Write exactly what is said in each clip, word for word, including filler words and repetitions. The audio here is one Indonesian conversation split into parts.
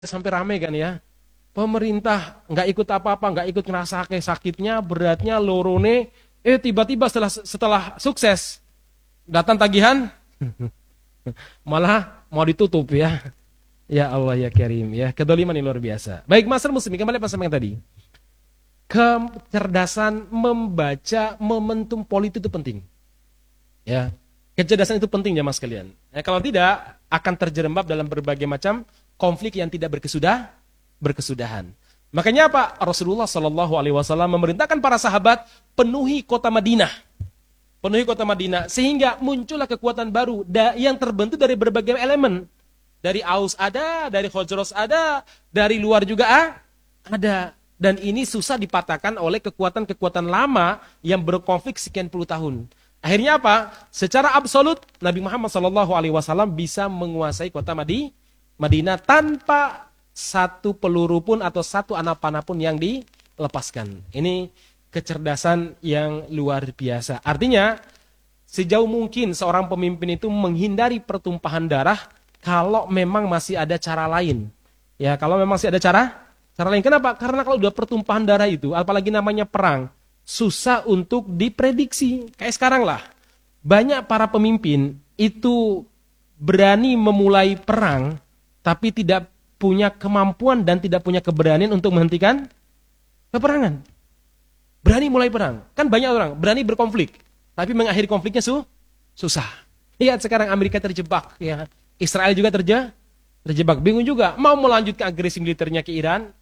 sampai rame kan ya. Pemerintah nggak ikut apa-apa, nggak ikut ngerasa kayak sakitnya, beratnya, lorone. Eh tiba-tiba setelah setelah sukses datang tagihan, malah mau ditutup ya. Ya Allah ya Karim ya, kedoliman yang luar biasa. Baik, Master Muslim, kembali pas sama yang tadi. Kecerdasan membaca momentum politik itu penting. Ya, kecerdasan itu penting ya Mas kalian. Ya, kalau tidak akan terjerembab dalam berbagai macam konflik yang tidak berkesudah, berkesudahan. Makanya apa? Rasulullah Shallallahu Alaihi Wasallam memerintahkan para sahabat penuhi kota Madinah, penuhi kota Madinah sehingga muncullah kekuatan baru yang terbentuk dari berbagai elemen. Dari Aus ada, dari Khosrow ada, dari luar juga ah, ada. Dan ini susah dipatahkan oleh kekuatan-kekuatan lama yang berkonflik sekian puluh tahun. Akhirnya apa? Secara absolut Nabi Muhammad shallallahu alaihi wasallam bisa menguasai kota Madi, Madinah tanpa satu peluru pun atau satu anak panah pun yang dilepaskan. Ini kecerdasan yang luar biasa. Artinya sejauh mungkin seorang pemimpin itu menghindari pertumpahan darah kalau memang masih ada cara lain. Ya, kalau memang masih ada cara Cara lain. Kenapa? Karena kalau udah pertumpahan darah itu, apalagi namanya perang, susah untuk diprediksi. Kayak sekarang lah, banyak para pemimpin itu berani memulai perang, tapi tidak punya kemampuan dan tidak punya keberanian untuk menghentikan peperangan. Berani mulai perang. Kan banyak orang berani berkonflik, tapi mengakhiri konfliknya su susah. Lihat sekarang Amerika terjebak, ya. Israel juga terja terjebak. Bingung juga. Mau melanjutkan agresi militernya ke Iran,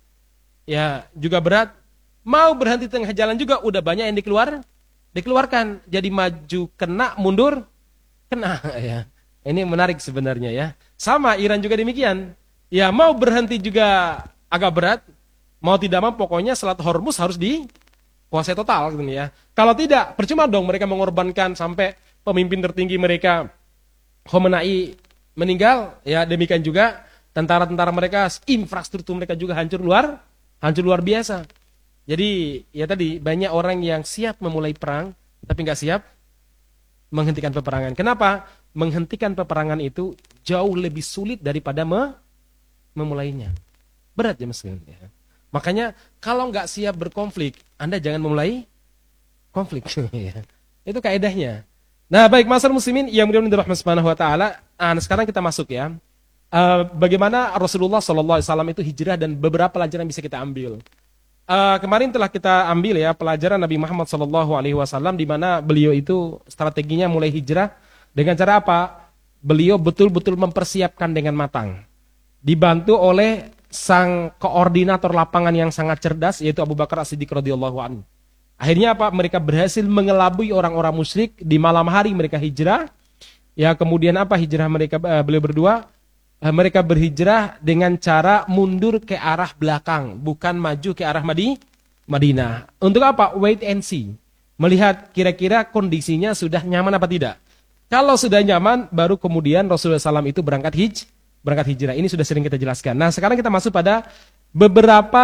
ya juga berat. Mau berhenti tengah jalan juga udah banyak yang dikeluar, dikeluarkan. Jadi maju kena, mundur kena. Ya, ini menarik sebenarnya ya. Sama Iran juga demikian. Ya mau berhenti juga agak berat. Mau tidak mau pokoknya Selat Hormuz harus dikuasai total gitu ya. Kalau tidak percuma dong mereka mengorbankan sampai pemimpin tertinggi mereka Khomeini meninggal. Ya demikian juga tentara-tentara mereka, infrastruktur mereka juga hancur luar hancur luar biasa. Jadi ya tadi banyak orang yang siap memulai perang tapi nggak siap menghentikan peperangan. Kenapa? Menghentikan peperangan itu jauh lebih sulit daripada me memulainya. Berat ya Mas. Ya. Makanya kalau nggak siap berkonflik, Anda jangan memulai konflik. Itu kaedahnya. Nah baik Masyarakat muslimin yang mudah-mudahan dirahmati Subhanahu wa taala. Nah, sekarang kita masuk ya. Uh, bagaimana Rasulullah shallallahu alaihi wasallam itu hijrah dan beberapa pelajaran bisa kita ambil. Uh, kemarin telah kita ambil ya pelajaran Nabi Muhammad shallallahu alaihi wasallam di mana beliau itu strateginya mulai hijrah dengan cara apa? Beliau betul-betul mempersiapkan dengan matang. Dibantu oleh sang koordinator lapangan yang sangat cerdas yaitu Abu Bakar As-Siddiq radhiyallahu anhu. Akhirnya apa? Mereka berhasil mengelabui orang-orang musyrik di malam hari mereka hijrah. Ya kemudian apa hijrah mereka uh, beliau berdua? Mereka berhijrah dengan cara mundur ke arah belakang, bukan maju ke arah Madi, Madinah. Untuk apa? Wait and see. Melihat kira-kira kondisinya sudah nyaman apa tidak. Kalau sudah nyaman, baru kemudian Rasulullah shallallahu alaihi wasallam itu berangkat hij, berangkat hijrah. Ini sudah sering kita jelaskan. Nah sekarang kita masuk pada beberapa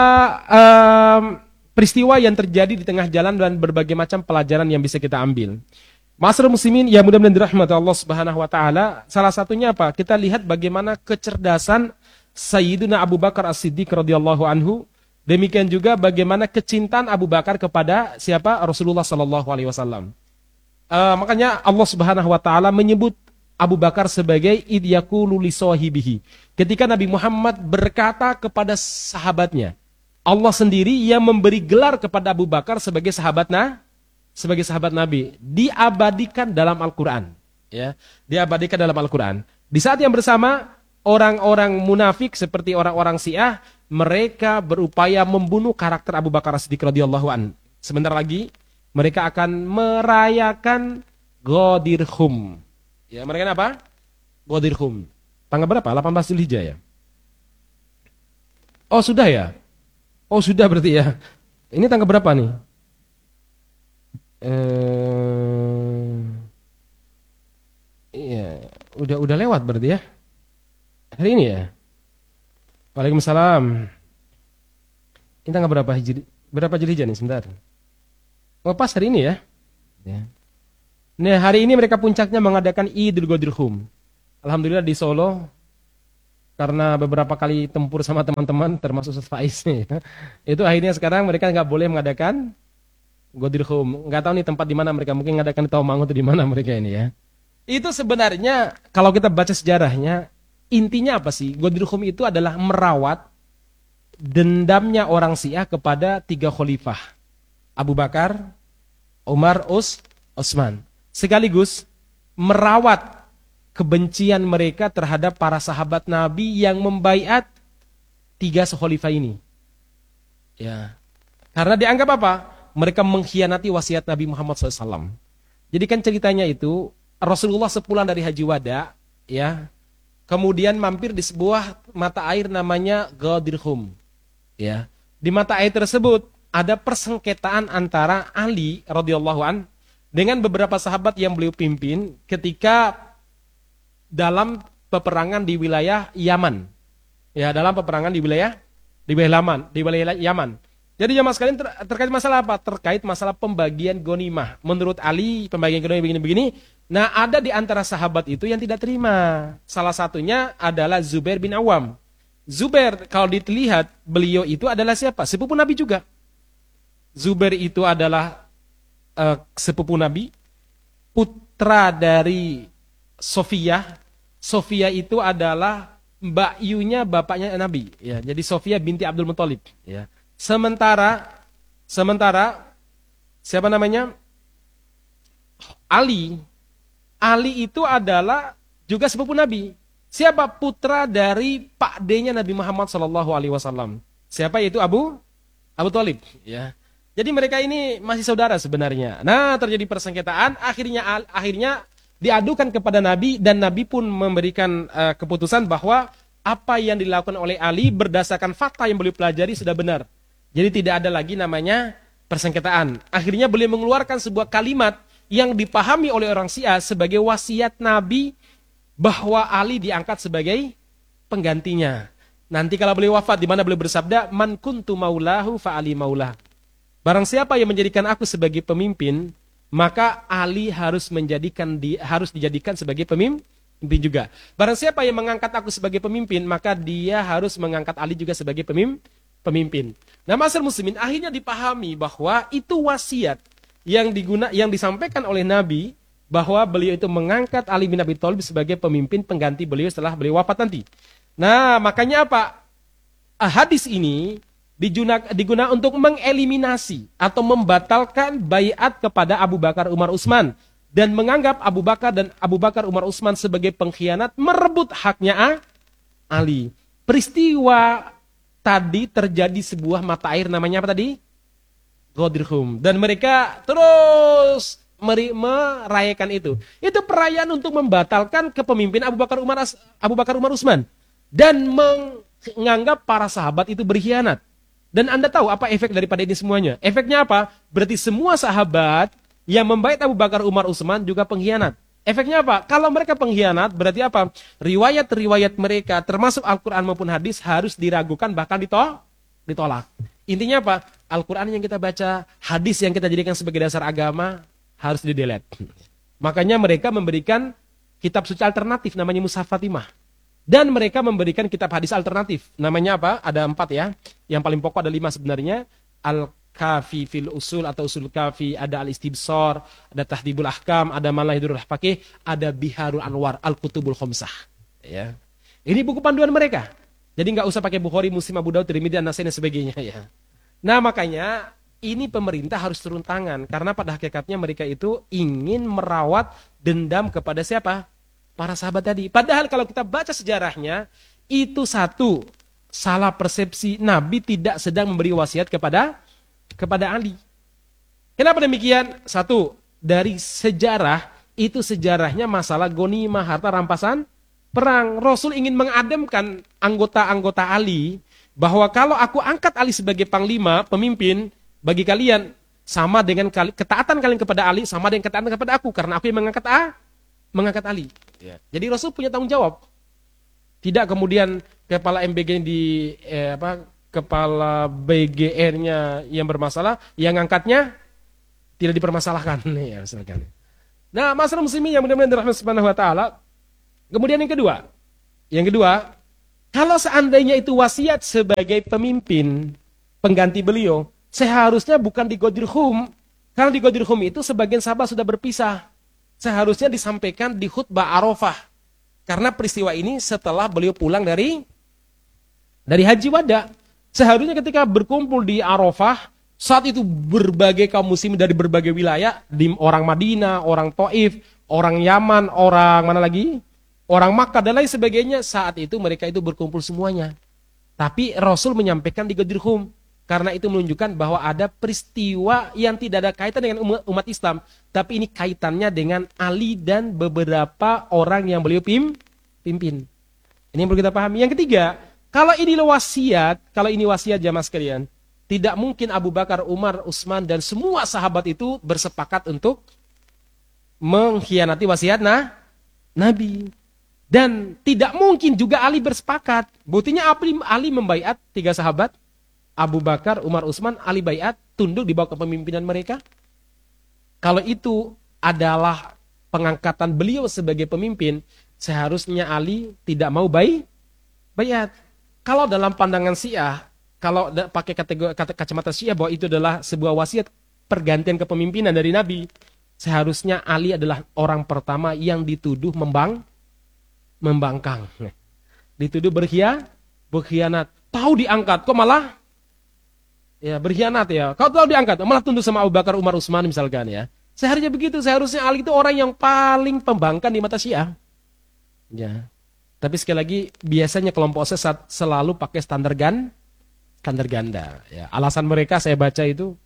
um, peristiwa yang terjadi di tengah jalan dan berbagai macam pelajaran yang bisa kita ambil. Masyarakat muslimin yang mudah-mudahan dirahmati Allah Subhanahu wa taala, salah satunya apa? Kita lihat bagaimana kecerdasan Sayyidina Abu Bakar As-Siddiq radhiyallahu anhu, demikian juga bagaimana kecintaan Abu Bakar kepada siapa? Rasulullah sallallahu alaihi wasallam. Uh, makanya Allah Subhanahu wa taala menyebut Abu Bakar sebagai id yaqulu li sahibihi. Ketika Nabi Muhammad berkata kepada sahabatnya, Allah sendiri yang memberi gelar kepada Abu Bakar sebagai sahabatnya, sebagai sahabat Nabi, diabadikan dalam Al-Quran. Ya, diabadikan dalam Al-Quran. Di saat yang bersama, orang-orang munafik seperti orang-orang Syiah, mereka berupaya membunuh karakter Abu Bakar As-Siddiq radhiyallahu anhu. Sebentar lagi, mereka akan merayakan Ghadir Khum. Ya, mereka apa? Ghadir Khum. Tanggal berapa? delapan belas Dzulhijjah ya? Oh, sudah ya? Oh, sudah berarti ya. Ini tanggal berapa nih? Eh, iya, udah udah lewat berarti ya. Hari ini ya. Waalaikumsalam. Ini tanggal berapa hijri? Berapa Dzulhijjah nih sebentar? Oh, pas hari ini ya. Ya. Nah, hari ini mereka puncaknya mengadakan Idul Ghadir Khum. Alhamdulillah di Solo karena beberapa kali tempur sama teman-teman termasuk Ustaz Faiz nih. Itu akhirnya sekarang mereka nggak boleh mengadakan Ghadir Khoum. Nggak tahu nih tempat di mana mereka, mungkin mengadakan di Tawangmangu atau di mana mereka ini ya. Itu sebenarnya kalau kita baca sejarahnya, intinya apa sih? Ghadir Khoum itu adalah merawat dendamnya orang Syiah kepada tiga khalifah. Abu Bakar, Umar, Us, Utsman. Sekaligus merawat kebencian mereka terhadap para sahabat Nabi yang membaiat tiga khalifah ini. Ya. Karena dianggap apa? Mereka mengkhianati wasiat Nabi Muhammad shallallahu alaihi wasallam. Jadi kan ceritanya itu, Rasulullah sepulang dari Haji Wada, ya, kemudian mampir di sebuah mata air namanya Ghadir Khoum. Ya. Di mata air tersebut ada persengketaan antara Ali radhiyallahu an dengan beberapa sahabat yang beliau pimpin ketika dalam peperangan di wilayah Yaman. Ya, dalam peperangan di wilayah di wilayah Yaman, di wilayah Yaman. Jadi jamaah sekalian ter, terkait masalah apa? Terkait masalah pembagian ghanimah. Menurut Ali, pembagian ghanimah begini-begini. Nah, ada di antara sahabat itu yang tidak terima. Salah satunya adalah Zubair bin Awam. Zubair, kalau dilihat, beliau itu adalah siapa? Sepupu Nabi juga. Zubair itu adalah uh, sepupu Nabi, putra dari Sofiyah. Sofiyah itu adalah mbak Yunya bapaknya Nabi. Ya, jadi Sofiyah binti Abdul Muthalib. Ya. Sementara, sementara siapa namanya? Ali. Ali itu adalah juga sepupu Nabi. Siapa? Putra dari Pak D-nya Nabi Muhammad shallallahu alaihi wasallam. Siapa? Yaitu Abu Abu Thalib. Ya. Jadi mereka ini masih saudara sebenarnya. Nah, terjadi persengketaan. Akhirnya akhirnya diadukan kepada Nabi dan Nabi pun memberikan uh, keputusan bahwa apa yang dilakukan oleh Ali berdasarkan fakta yang beliau pelajari sudah benar. Jadi tidak ada lagi namanya persengketaan. Akhirnya beliau mengeluarkan sebuah kalimat yang dipahami oleh orang Syiah sebagai wasiat Nabi bahwa Ali diangkat sebagai penggantinya. Nanti kalau beliau wafat, di mana beliau bersabda, "Man kuntu maulahu fa Ali maulah." Barang siapa yang menjadikan aku sebagai pemimpin, maka Ali harus menjadikan di, harus dijadikan sebagai pemimpin juga. Barang siapa yang mengangkat aku sebagai pemimpin, maka dia harus mengangkat Ali juga sebagai pemimpin. pemimpin. Nah, masyarakat muslimin akhirnya dipahami bahwa itu wasiat yang diguna yang disampaikan oleh Nabi bahwa beliau itu mengangkat Ali bin Abi Thalib sebagai pemimpin pengganti beliau setelah beliau wafat nanti. Nah, makanya apa? Hadis ini diguna, diguna untuk mengeliminasi atau membatalkan baiat kepada Abu Bakar, Umar, Utsman dan menganggap Abu Bakar dan Abu Bakar, Umar, Utsman sebagai pengkhianat merebut haknya Ali. Peristiwa tadi terjadi sebuah mata air namanya apa tadi? Ghadir Khoum. Dan mereka terus merayakan itu. Itu perayaan untuk membatalkan kepemimpinan Abu Bakar Umar Abu Bakar Umar Utsman dan menganggap para sahabat itu berkhianat. Dan Anda tahu apa efek daripada ini semuanya? Efeknya apa? Berarti semua sahabat yang membait Abu Bakar Umar Utsman juga pengkhianat. Efeknya apa? Kalau mereka pengkhianat, berarti apa? Riwayat-riwayat mereka, termasuk Al-Quran maupun hadis, harus diragukan, bahkan ditolak. Intinya apa? Al-Quran yang kita baca, hadis yang kita jadikan sebagai dasar agama, harus di-delete. Makanya mereka memberikan kitab suci alternatif, namanya Mushaf Fatimah. Dan mereka memberikan kitab hadis alternatif. Namanya apa? Ada empat ya. Yang paling pokok ada lima sebenarnya. Al-Kafi fil usul atau usul kafi, ada Al-Istibsar, ada Tahdhibul Ahkam, ada Malahidul Faqih, ada Biharul Anwar, Al-Kutubul Khomsah. Ya. Ini buku panduan mereka. Jadi nggak usah pakai Bukhari, Muslim, Abu Daud, Tirmidzi, An-Nasai dan sebagainya ya. Nah, makanya ini pemerintah harus turun tangan karena pada hakikatnya mereka itu ingin merawat dendam kepada siapa? Para sahabat tadi. Padahal kalau kita baca sejarahnya, itu satu salah persepsi, Nabi tidak sedang memberi wasiat kepada kepada Ali. Kenapa demikian? Satu, dari sejarah, itu sejarahnya masalah ghanimah, harta rampasan perang. Rasul ingin mengademkan anggota-anggota Ali, bahwa kalau aku angkat Ali sebagai panglima, pemimpin, bagi kalian, sama dengan ketaatan kalian kepada Ali, sama dengan ketaatan kepada aku, karena aku yang mengangkat A, mengangkat Ali. Ya. Jadi Rasul punya tanggung jawab. Tidak kemudian kepala M B G di eh, apa kepala B G R-nya yang bermasalah, yang angkatnya tidak dipermasalahkan. Ya, misalkan. Nah, masalah muslimin yang mudah-mudahan dirahmati Subhanahu wa taala. Kemudian yang kedua, yang kedua, Kalau seandainya itu wasiat sebagai pemimpin, pengganti beliau, seharusnya bukan di Ghadir-Hum. Karena di Ghadir-Hum itu sebagian sahabat sudah berpisah. Seharusnya disampaikan di khutbah Arafah. Karena peristiwa ini setelah beliau pulang dari dari Haji Wada. Seharusnya ketika berkumpul di Arafah, saat itu berbagai kaum muslim dari berbagai wilayah, di orang Madinah, orang Taif, orang Yaman, orang mana lagi? Orang Makkah dan lain sebagainya, saat itu mereka itu berkumpul semuanya. Tapi Rasul menyampaikan di Ghadir-Hum. Karena itu menunjukkan bahwa ada peristiwa yang tidak ada kaitan dengan umat Islam. Tapi ini kaitannya dengan Ali dan beberapa orang yang beliau pim, pimpin. Ini yang perlu kita pahami. Yang ketiga, kalau ini wasiat, kalau ini wasiat jamaah sekalian, tidak mungkin Abu Bakar, Umar, Utsman dan semua sahabat itu bersepakat untuk mengkhianati wasiat nah, Nabi. Dan tidak mungkin juga Ali bersepakat. Buktinya Ali, Ali membaiat tiga sahabat. Abu Bakar, Umar, Utsman, Ali baiat, tunduk di bawah kepemimpinan mereka. Kalau itu adalah pengangkatan beliau sebagai pemimpin, seharusnya Ali tidak mau baik, baiat. Kalau dalam pandangan Syiah, kalau pakai kategori kacamata Syiah bahwa itu adalah sebuah wasiat pergantian kepemimpinan dari Nabi, seharusnya Ali adalah orang pertama yang dituduh membang, membangkang. Dituduh berkhianat, berkhianat. Tahu diangkat, kok malah ya berkhianat ya. Kau tahu diangkat, malah tunduk sama Abu Bakar, Umar, Utsman misalkan ya. Seharusnya begitu, seharusnya Ali itu orang yang paling pembangkang di mata Syiah. Ya. Tapi sekali lagi biasanya kelompok sesat selalu pakai standar gan, standar ganda. Ya. Alasan mereka saya baca itu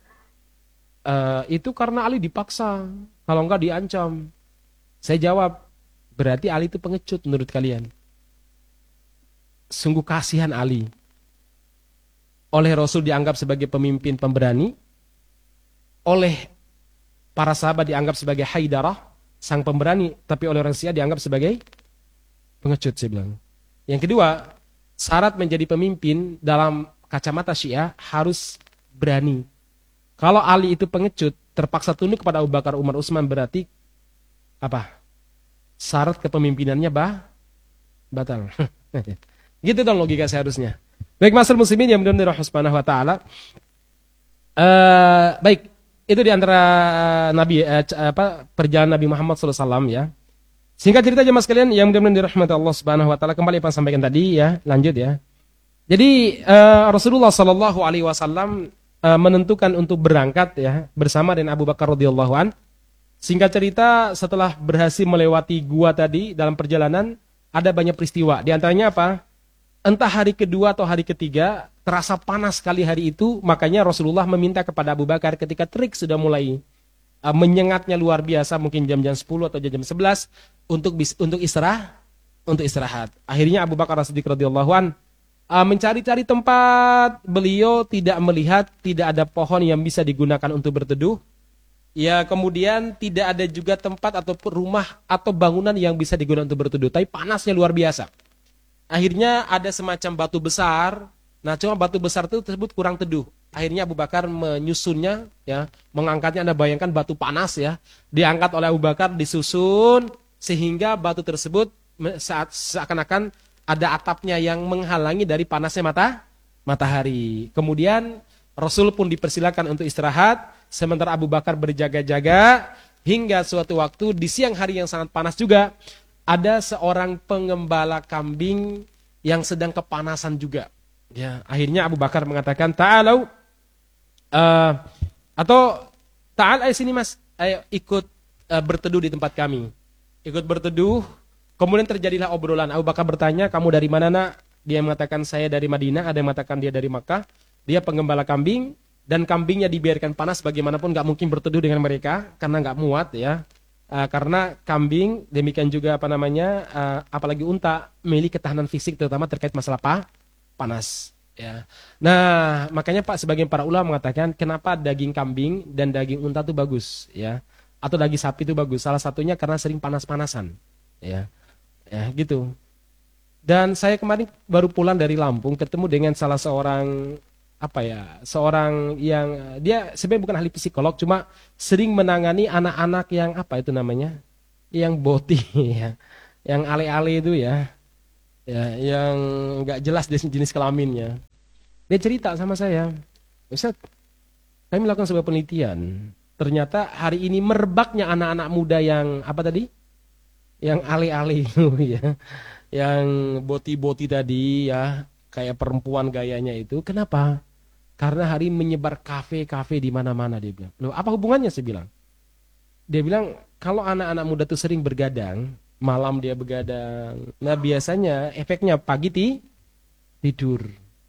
uh, itu karena Ali dipaksa, kalau enggak diancam. Saya jawab, berarti Ali itu pengecut menurut kalian. Sungguh kasihan Ali. Oleh Rasul dianggap sebagai pemimpin pemberani. Oleh para sahabat dianggap sebagai Haidarah, sang pemberani. Tapi oleh orang Syiah dianggap sebagai pengecut, saya bilang. Yang kedua, syarat menjadi pemimpin dalam kacamata Syiah harus berani. Kalau Ali itu pengecut, terpaksa tunduk kepada Abu Bakar, Umar, Utsman, berarti apa? Syarat kepemimpinannya bah, batal. Gitu dong logika seharusnya. Baik masyarakat muslimin yang mudah-mudahan Allah Subhanahu wa taala. Uh, baik, itu di antara Nabi uh, apa perjalanan Nabi Muhammad sallallahu alaihi wasallam ya. Singkat cerita jemaah sekalian yang mudah-mudahan dirahmati Allah Subhanahu wa taala, kembali apa sampaikan tadi ya, lanjut ya. Jadi uh, Rasulullah sallallahu alaihi wasallam uh, menentukan untuk berangkat ya bersama dengan Abu Bakar radhiyallahu an. Singkat cerita, setelah berhasil melewati gua tadi dalam perjalanan, ada banyak peristiwa. Di antaranya apa? Entah hari kedua atau hari ketiga, terasa panas sekali hari itu, makanya Rasulullah meminta kepada Abu Bakar ketika terik sudah mulai uh, menyengatnya luar biasa, mungkin jam-jam sepuluh atau jam-jam sebelas, untuk bis, untuk istirahat, untuk istirahat. Akhirnya Abu Bakar As-Siddiq radhiyallahu an uh, mencari-cari tempat, beliau tidak melihat, tidak ada pohon yang bisa digunakan untuk berteduh. Ya, kemudian tidak ada juga tempat atau rumah atau bangunan yang bisa digunakan untuk berteduh, tapi panasnya luar biasa. Akhirnya ada semacam batu besar. Nah, cuma batu besar itu tersebut kurang teduh. Akhirnya Abu Bakar menyusunnya, ya, mengangkatnya. Anda bayangkan batu panas ya, diangkat oleh Abu Bakar, disusun sehingga batu tersebut saat seakan-akan ada atapnya yang menghalangi dari panasnya mata matahari. Kemudian Rasul pun dipersilakan untuk istirahat, sementara Abu Bakar berjaga-jaga hingga suatu waktu di siang hari yang sangat panas juga. Ada seorang pengembala kambing yang sedang kepanasan juga. Ya, akhirnya Abu Bakar mengatakan, "Ta'alau uh, atau ta'al ayo sini Mas, ayo ikut uh, berteduh di tempat kami." Ikut berteduh, kemudian terjadilah obrolan. Abu Bakar bertanya, "Kamu dari mana, Nak?" Dia mengatakan, "Saya dari Madinah." Ada yang mengatakan dia dari Makkah. Dia pengembala kambing dan kambingnya dibiarkan panas, bagaimanapun enggak mungkin berteduh dengan mereka karena enggak muat ya. Uh, karena kambing, demikian juga apa namanya, uh, apalagi unta, memiliki ketahanan fisik terutama terkait masalah apa? Panas. Ya. Nah, makanya Pak sebagian para ulama mengatakan kenapa daging kambing dan daging unta itu bagus, ya, atau daging sapi itu bagus. Salah satunya karena sering panas-panasan, ya, ya gitu. Dan saya kemarin baru pulang dari Lampung, ketemu dengan salah seorang apa ya, seorang yang dia sebenarnya bukan ahli psikolog, cuma sering menangani anak-anak yang apa itu namanya, yang boti ya, yang ale-ale itu ya, ya, yang nggak jelas jenis kelaminnya. Dia cerita sama saya, Ustaz, kami melakukan sebuah penelitian. Ternyata hari ini merebaknya anak-anak muda yang apa tadi? Yang ale-ale itu ya. Yang boti-boti tadi ya, kayak perempuan gayanya itu. Kenapa? Karena hari ini menyebar kafe-kafe di mana-mana dia bilang. Loh, apa hubungannya saya bilang? Dia bilang kalau anak-anak muda tuh sering bergadang, malam dia begadang. Nah, biasanya efeknya pagi ti tidur.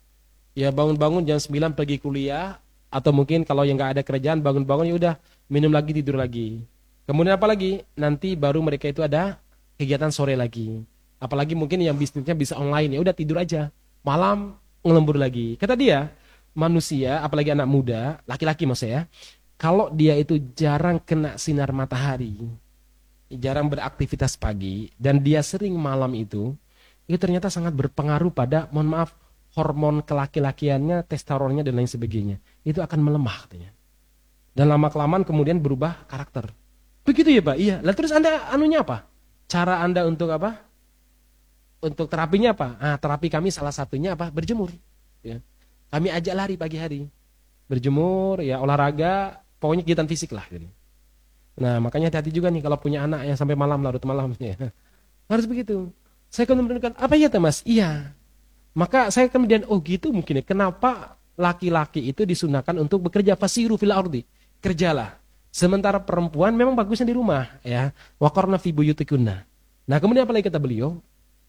Ya bangun-bangun jam sembilan pergi kuliah, atau mungkin kalau yang nggak ada kerjaan bangun-bangun ya udah minum lagi tidur lagi. Kemudian apa lagi? Nanti baru mereka itu ada kegiatan sore lagi. Apalagi mungkin yang bisnisnya bisa online, ya udah tidur aja. Malam ngelembur lagi. Kata dia, manusia apalagi anak muda, laki-laki maksudnya, kalau dia itu jarang kena sinar matahari, jarang beraktivitas pagi, dan dia sering malam itu, itu ternyata sangat berpengaruh pada, mohon maaf, hormon kelaki-lakiannya, testosteronnya dan lain sebagainya. Itu akan melemah katanya. Dan lama-kelamaan kemudian berubah karakter. Begitu ya Pak? Iya. Lalu terus Anda anunya apa? Cara Anda untuk apa? Untuk terapinya apa? Ah, terapi kami salah satunya apa? Berjemur. Ya. Kami ajak lari pagi hari. Berjemur, ya olahraga, pokoknya kegiatan fisik lah. Gitu. Nah makanya hati-hati juga nih kalau punya anak yang sampai malam, larut malam. Ya. Harus begitu. Saya kemudian menentukan, apa ya Mas? Iya. Maka saya kemudian, oh gitu mungkin ya, kenapa laki-laki itu disunahkan untuk bekerja fasiru fil ardi, kerjalah. Sementara perempuan memang bagusnya di rumah, ya. Waqarna fi buyutikunna. Nah kemudian apa lagi kata beliau?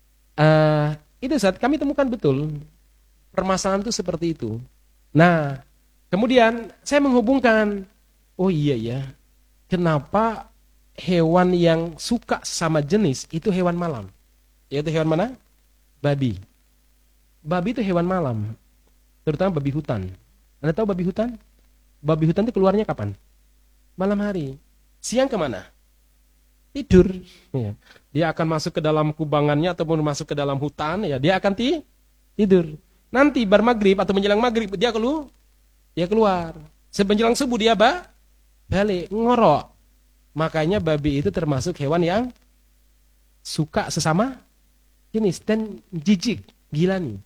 Uh, itu saat kami temukan betul permasalahan itu seperti itu. Nah kemudian saya menghubungkan, oh iya ya, kenapa hewan yang suka sama jenis itu hewan malam? Yaitu hewan mana? Babi. Babi itu hewan malam, terutama babi hutan. Anda tahu babi hutan? Babi hutan itu keluarnya kapan? Malam hari. Siang kemana? Tidur. Ya. Dia akan masuk ke dalam kubangannya ataupun masuk ke dalam hutan. Ya, dia akan ti tidur. Nanti bar maghrib atau menjelang maghrib dia keluar. Dia keluar. Semenjelang subuh dia ba balik ngorok. Makanya babi itu termasuk hewan yang suka sesama jenis dan jijik, gila nih.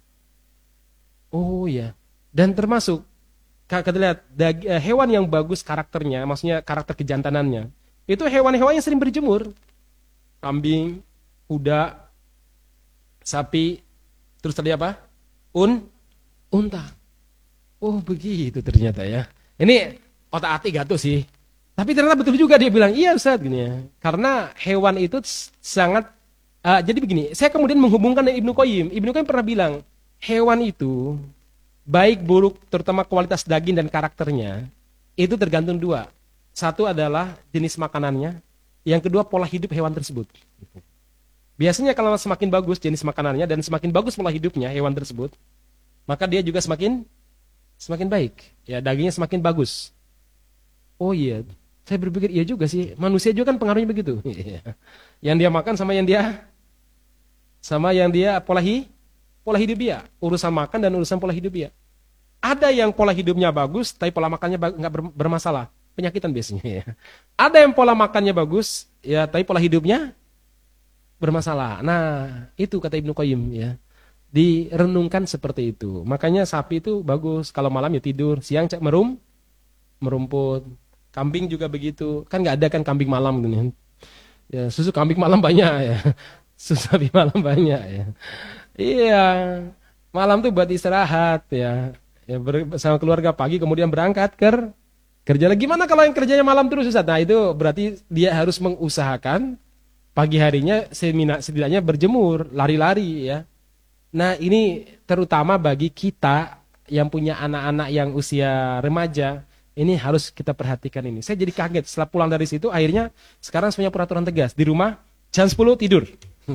Oh ya, dan termasuk kita lihat hewan yang bagus karakternya, maksudnya karakter kejantanannya, itu hewan-hewan yang sering berjemur, kambing, kuda, sapi, terus tadi apa? Un, unta. Oh begitu ternyata ya. Ini otak-atik gaduh sih, tapi ternyata betul juga dia bilang iya Ustaz gini ya, karena hewan itu sangat. Uh, jadi begini, saya kemudian menghubungkan dengan Ibnu Qayyim. Ibnu Qayyim pernah bilang hewan itu baik buruk terutama kualitas daging dan karakternya itu tergantung dua. Satu adalah jenis makanannya, yang kedua pola hidup hewan tersebut. Biasanya kalau semakin bagus jenis makanannya dan semakin bagus pola hidupnya hewan tersebut, maka dia juga semakin semakin baik. Ya, dagingnya semakin bagus. Oh iya, saya berpikir iya juga sih, manusia juga kan pengaruhnya begitu. Yang dia makan sama yang dia sama yang dia pola hidup pola hidup dia, urusan makan dan urusan pola hidup dia. Ada yang pola hidupnya bagus, tapi pola makannya nggak bermasalah, penyakitan biasanya. Ya. Ada yang pola makannya bagus, ya, tapi pola hidupnya bermasalah. Nah, itu kata Ibnu Qayyim ya, direnungkan seperti itu. Makanya sapi itu bagus, kalau malam ya tidur, siang cek merum, merumput. Kambing juga begitu, kan nggak ada kan kambing malam gini. Ya, susu kambing malam banyak ya, susu sapi malam banyak ya. Iya, malam tuh buat istirahat ya, ya bersama keluarga pagi kemudian berangkat ker kerja lagi. Gimana kalau yang kerjanya malam terus Ustaz? Nah itu berarti dia harus mengusahakan pagi harinya seminar setidaknya berjemur, lari-lari ya. Nah ini terutama bagi kita yang punya anak-anak yang usia remaja, ini harus kita perhatikan ini. Saya jadi kaget setelah pulang dari situ, akhirnya sekarang punya peraturan tegas di rumah jam sepuluh tidur.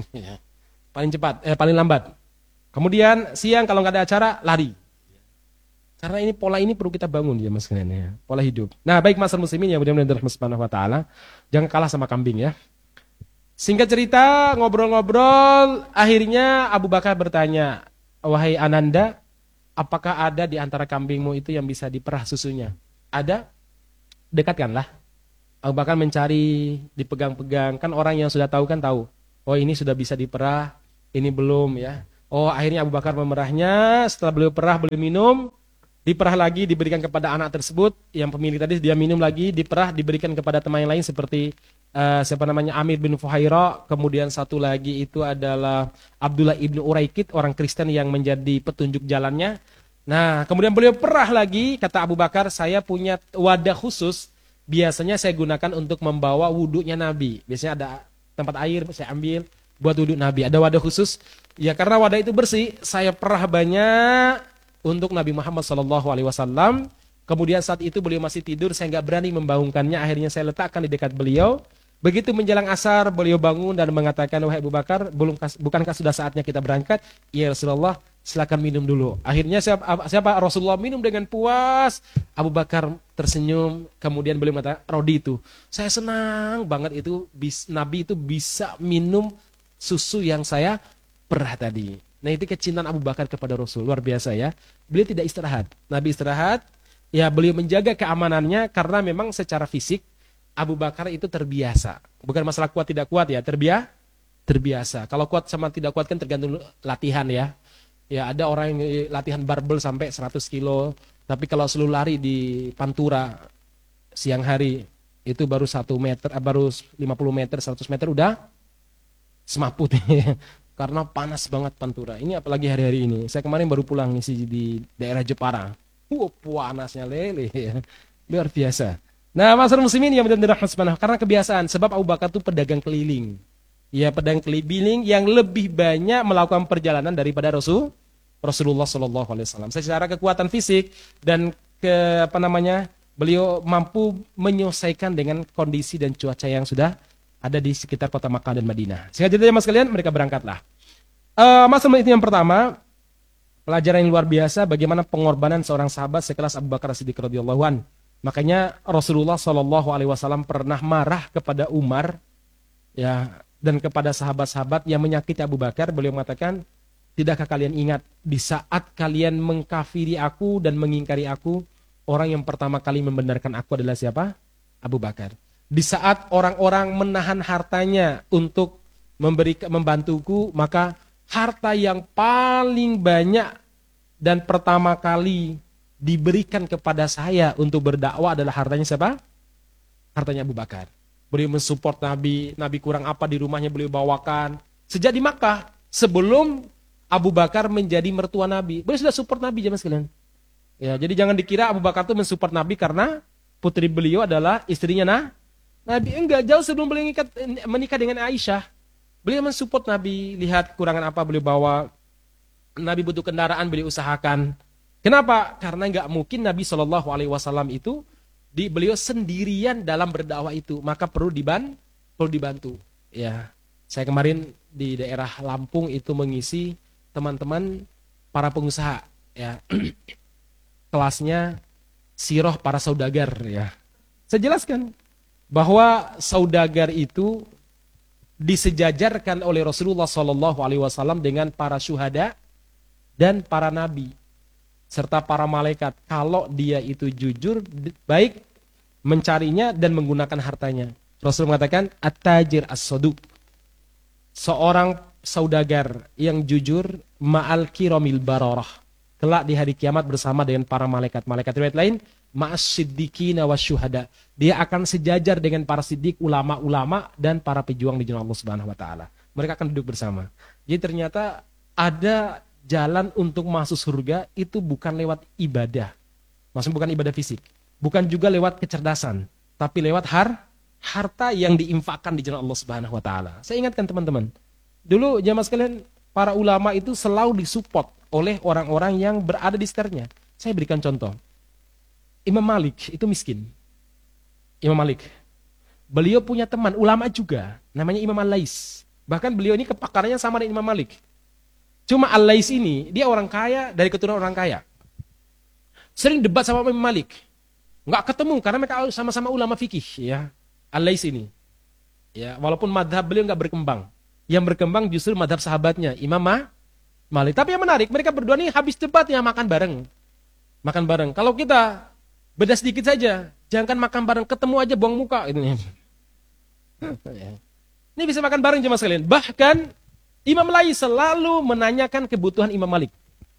Paling cepat, eh, paling lambat. Kemudian siang kalau nggak ada acara lari. Karena ini pola ini perlu kita bangun ya Mas kalian ya, pola hidup. Nah baik Mas muslimin yang mudah-mudahan dirahmati Allah Subhanahu wa taala, jangan kalah sama kambing ya. Singkat cerita ngobrol-ngobrol, akhirnya Abu Bakar bertanya, wahai Ananda, apakah ada di antara kambingmu itu yang bisa diperah susunya? Ada? Dekatkanlah. Abu Bakar mencari, dipegang-pegang, kan orang yang sudah tahu kan tahu. Oh ini sudah bisa diperah. ini belum ya. Oh, akhirnya Abu Bakar memerahnya, setelah beliau perah, beliau minum, diperah lagi, diberikan kepada anak tersebut, yang pemilik tadi dia minum lagi, diperah, diberikan kepada teman yang lain seperti uh, siapa namanya Amir bin Fuhaira, kemudian satu lagi itu adalah Abdullah ibnu Uraikid, orang Kristen yang menjadi petunjuk jalannya. Nah, kemudian beliau perah lagi, kata Abu Bakar, saya punya wadah khusus, biasanya saya gunakan untuk membawa wudhunya Nabi. Biasanya ada tempat air, saya ambil buat wudhu Nabi. Ada wadah khusus, ya karena wadah itu bersih, saya perah banyak untuk Nabi Muhammad shallallahu alaihi wasallam. Kemudian saat itu beliau masih tidur, saya nggak berani membangunkannya, akhirnya saya letakkan di dekat beliau. Begitu menjelang asar, beliau bangun dan mengatakan, wahai Abu Bakar, belum bukankah sudah saatnya kita berangkat? Ya Rasulullah, silakan minum dulu. Akhirnya siapa, siapa Rasulullah minum dengan puas. Abu Bakar tersenyum, kemudian beliau mengatakan, Rodi itu, saya senang banget itu bis, Nabi itu bisa minum susu yang saya perah tadi. Nah, itu kecintaan Abu Bakar kepada Rasul, luar biasa ya. Beliau tidak istirahat. Nabi istirahat, ya beliau menjaga keamanannya karena memang secara fisik Abu Bakar itu terbiasa. Bukan masalah kuat tidak kuat ya, terbiasa. Terbiasa. Kalau kuat sama tidak kuat kan tergantung latihan ya. Ya ada orang yang latihan barbel sampai seratus kilo, tapi kalau selalu lari di Pantura siang hari itu baru satu meter, baru lima puluh meter, seratus meter udah semaput. Karena panas banget Pantura. Ini apalagi hari-hari ini. Saya kemarin baru pulang ngisi di daerah Jepara. Wah, panasnya lele. Luar biasa. Nah, masyarakat muslimin yang benar-benar rahmat, karena kebiasaan. Sebab Abu Bakar itu pedagang keliling. Ya, pedagang keliling yang lebih banyak melakukan perjalanan daripada Rasul Rasulullah Shallallahu Alaihi Wasallam. Secara kekuatan fisik dan ke apa namanya, beliau mampu menyelesaikan dengan kondisi dan cuaca yang sudah ada di sekitar kota Makkah dan Madinah. Sehingga jadi mas kalian, mereka berangkatlah. Uh, Masalah itu yang pertama, pelajaran yang luar biasa bagaimana pengorbanan seorang sahabat sekelas Abu Bakar As-Siddiq radhiyallahu anhu. Makanya Rasulullah Shallallahu Alaihi Wasallam pernah marah kepada Umar, ya, dan kepada sahabat-sahabat yang menyakiti Abu Bakar. Beliau mengatakan, tidakkah kalian ingat di saat kalian mengkafiri aku dan mengingkari aku, orang yang pertama kali membenarkan aku adalah siapa? Abu Bakar. Di saat orang-orang menahan hartanya untuk memberi membantuku, maka harta yang paling banyak dan pertama kali diberikan kepada saya untuk berdakwah adalah hartanya siapa? Hartanya Abu Bakar. Beliau mensupport Nabi, Nabi kurang apa di rumahnya beliau bawakan. Sejak di Makkah, sebelum Abu Bakar menjadi mertua Nabi, beliau sudah support Nabi jemaah sekalian. Ya, jadi jangan dikira Abu Bakar itu mensupport Nabi karena putri beliau adalah istrinya nah, Nabi. Enggak, jauh sebelum beliau mengikat, menikah dengan Aisyah, beliau mensupport Nabi. Lihat kurangan apa beliau bawa. Nabi butuh kendaraan, beliau usahakan. Kenapa? Karena nggak mungkin Nabi Shallallahu Alaihi Wasallam itu di beliau sendirian dalam berdakwah itu, maka perlu diban, perlu dibantu. Ya, saya kemarin di daerah Lampung itu mengisi teman-teman para pengusaha, ya, kelasnya siroh para saudagar, ya. Saya jelaskan bahwa saudagar itu disejajarkan oleh Rasulullah Shallallahu Alaihi Wasallam dengan para syuhada dan para nabi serta para malaikat, kalau dia itu jujur, baik mencarinya dan menggunakan hartanya. Rasul mengatakan, at-tajir as-saduq, seorang saudagar yang jujur, ma'al kiramil bararah, kelak di hari kiamat bersama dengan para malaikat. Malaikat riwayat lain, ma'as siddiqina wasyuhada, dia akan sejajar dengan para siddiq, ulama-ulama dan para pejuang di jalan Allah Subhanahu wa taala. Mereka akan duduk bersama. Jadi ternyata ada jalan untuk masuk surga itu bukan lewat ibadah. Maksudnya bukan ibadah fisik. Bukan juga lewat kecerdasan. Tapi lewat har, harta yang diinfakkan di jalan Allah Subhanahu wa taala. Saya ingatkan teman-teman. Dulu jamaah sekalian, para ulama itu selalu disupport oleh orang-orang yang berada di sekitarnya. Saya berikan contoh. Imam Malik itu miskin. Imam Malik. Beliau punya teman, ulama juga. Namanya Imam Al-Lais. Bahkan beliau ini kepakarannya sama dengan Imam Malik. Cuma Al-Lais ini, dia orang kaya dari keturunan orang kaya. Sering debat sama Imam Malik. Nggak ketemu karena mereka sama-sama ulama fikih, ya. Al-Lais ini. Ya, walaupun madhab beliau nggak berkembang. Yang berkembang justru madhab sahabatnya, Imam Malik. Tapi yang menarik, mereka berdua ini habis debat ya makan bareng. Makan bareng. Kalau kita beda sedikit saja, jangan makan bareng, ketemu aja buang muka. Ini bisa makan bareng cuma sekalian. Bahkan Imam Lais selalu menanyakan kebutuhan Imam Malik.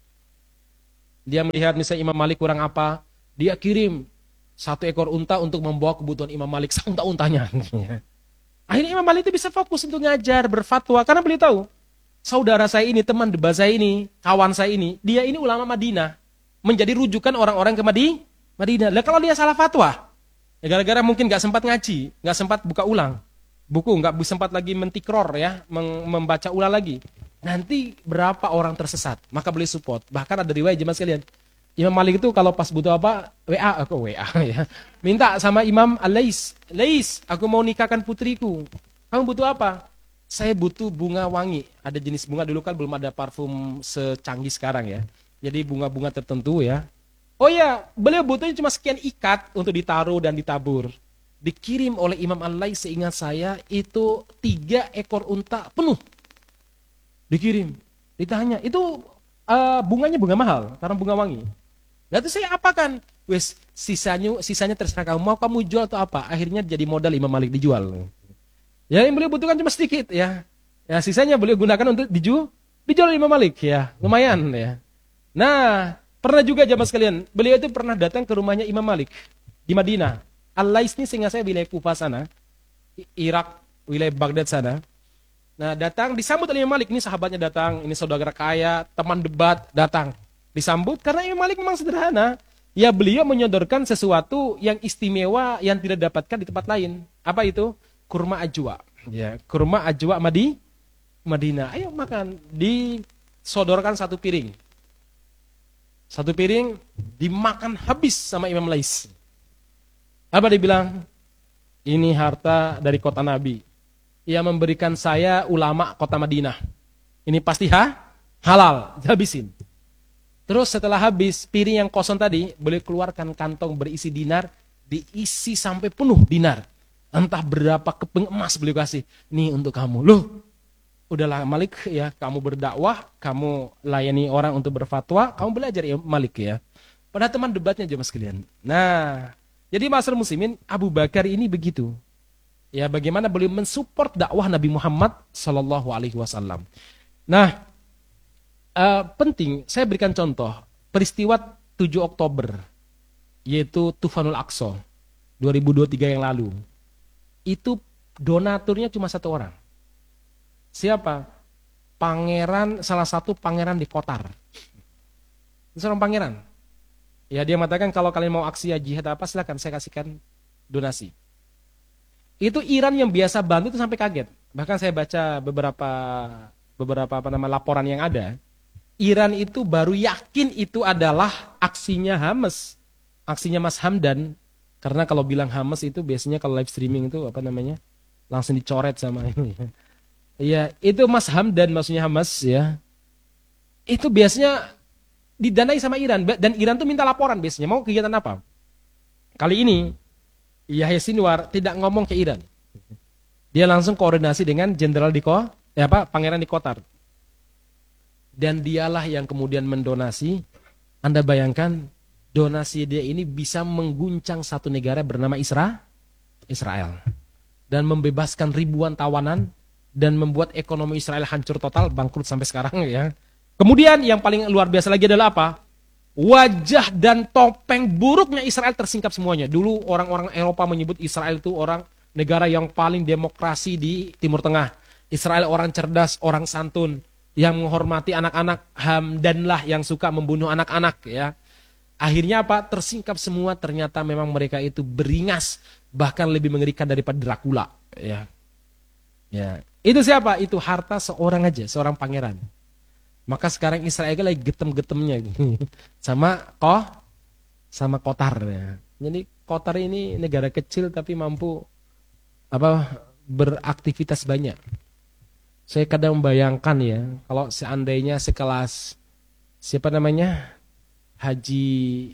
Dia melihat misalnya Imam Malik kurang apa, dia kirim satu ekor unta untuk membawa kebutuhan Imam Malik, seunta-untanya. Akhirnya Imam Malik itu bisa fokus untuk ngajar, berfatwa, karena beliau tahu, saudara saya ini, teman debat saya ini, kawan saya ini, dia ini ulama Madinah, menjadi rujukan orang-orang ke Madi, Madinah. Lah kalau dia salah fatwa, ya gara-gara mungkin nggak sempat ngaji, nggak sempat buka ulang buku, nggak sempat lagi mentikror ya, membaca ulang lagi. Nanti berapa orang tersesat, maka beliau support. Bahkan ada riwayat jemaah sekalian, Imam Malik itu kalau pas butuh apa, W A, aku W A ya, minta sama Imam Al-Lais, Lais, aku mau nikahkan putriku. Kamu butuh apa? Saya butuh bunga wangi. Ada jenis bunga, dulu kan belum ada parfum secanggih sekarang ya. Jadi bunga-bunga tertentu ya. Oh ya, beliau butuhnya cuma sekian ikat untuk ditaruh dan ditabur. Dikirim oleh Imam Al-Lais, seingat saya itu tiga ekor unta penuh. Dikirim, ditanya, itu uh, bunganya bunga mahal, karena bunga wangi. Lalu saya apakan? Wes, sisanya sisanya terserah kamu, mau kamu jual atau apa? Akhirnya jadi modal Imam Malik dijual. Ya yang beliau butuhkan cuma sedikit ya. Ya sisanya beliau gunakan untuk dijual, dijual Imam Malik ya, lumayan ya. Nah, pernah juga jamaah sekalian, beliau itu pernah datang ke rumahnya Imam Malik di Madinah. Al-Lais ini sehingga saya wilayah Kufah sana, Irak, wilayah Baghdad sana. Nah datang, disambut oleh Imam Malik, ini sahabatnya datang, ini saudara kaya, teman debat datang. Disambut karena Imam Malik memang sederhana. Ya beliau menyodorkan sesuatu yang istimewa yang tidak dapatkan di tempat lain. Apa itu? Kurma ajwa. Ya, kurma ajwa Madi, Madinah. Ayo makan. Disodorkan satu piring. Satu piring dimakan habis sama Imam Lais. Apa dia bilang? Ini harta dari kota Nabi. Ia memberikan saya ulama kota Madinah. Ini pasti ha? halal, habisin. Terus setelah habis, piring yang kosong tadi, boleh keluarkan kantong berisi dinar, diisi sampai penuh dinar. Entah berapa keping emas beliau kasih. Nih untuk kamu. Loh, udahlah Malik ya, kamu berdakwah, kamu layani orang untuk berfatwa, kamu belajar ya Malik ya. Pada teman debatnya jemaah sekalian. Nah, jadi masyarakat muslimin, Abu Bakar ini begitu. Ya, bagaimana beliau mensupport dakwah Nabi Muhammad Sallallahu Alaihi Wasallam. Nah, uh, penting saya berikan contoh peristiwa tujuh Oktober, yaitu Tufanul Aqsa dua ribu dua puluh tiga yang lalu. Itu donaturnya cuma satu orang. Siapa? Pangeran, salah satu pangeran di Qatar. Seorang pangeran. Ya, dia mengatakan kalau kalian mau aksi ya jihad apa silakan saya kasihkan donasi. Itu Iran yang biasa bantu itu sampai kaget. Bahkan saya baca beberapa beberapa apa nama laporan yang ada. Iran itu baru yakin itu adalah aksinya Hamas. Aksinya Mas Hamdan. Karena kalau bilang Hamas itu biasanya kalau live streaming itu apa namanya? Langsung dicoret sama ini. Iya, itu Mas Hamdan maksudnya Hamas ya. Itu biasanya didanai sama Iran dan Iran tuh minta laporan biasanya mau kegiatan apa. Kali ini Yahya Sinwar tidak ngomong ke Iran. Dia langsung koordinasi dengan jenderal di Ko, ya apa, pangeran di Qatar. Dan dialah yang kemudian mendonasi. Anda bayangkan donasi dia ini bisa mengguncang satu negara bernama Isra, Israel. Dan membebaskan ribuan tawanan dan membuat ekonomi Israel hancur total, bangkrut sampai sekarang ya. Kemudian yang paling luar biasa lagi adalah apa? Wajah dan topeng buruknya Israel tersingkap semuanya. Dulu orang-orang Eropa menyebut Israel itu orang negara yang paling demokrasi di Timur Tengah. Israel orang cerdas, orang santun, yang menghormati anak-anak, Hamdanlah yang suka membunuh anak-anak ya. Akhirnya apa? Tersingkap semua, ternyata memang mereka itu beringas, bahkan lebih mengerikan daripada Dracula ya. Ya, itu siapa? Itu harta seorang aja, seorang pangeran. Maka sekarang Israel lagi getem-getemnya sama koh sama Qatar ya. Jadi Qatar ini negara kecil tapi mampu apa beraktivitas banyak. Saya kadang membayangkan ya, kalau seandainya sekelas siapa namanya? Haji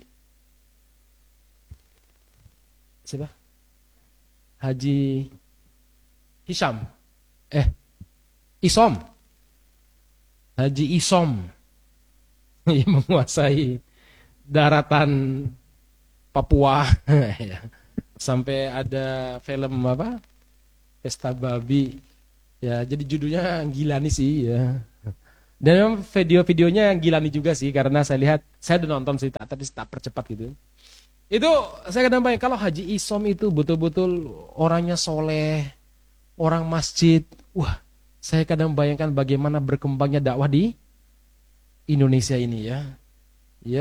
siapa? Haji Hisham. Eh, Isom. Haji Isom yang menguasai daratan Papua sampai ada film apa Pesta Babi Ya, jadi judulnya Gilani sih ya. Dan memang video-videonya yang Gilani juga sih, karena saya lihat, saya udah nonton sih, tapi tak percepat gitu. Itu saya kadang bayang, kalau Haji Isom itu betul-betul orangnya soleh, orang masjid. Wah, saya kadang bayangkan bagaimana berkembangnya dakwah di Indonesia ini ya. Ya,